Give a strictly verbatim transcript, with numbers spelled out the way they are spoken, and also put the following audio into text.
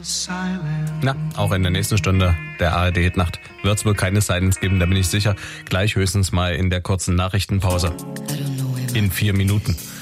Na, auch in der nächsten Stunde der A R D-Hitnacht wird es wohl keine Silence geben, da bin ich sicher. Gleich höchstens mal in der kurzen Nachrichtenpause. In vier Minuten.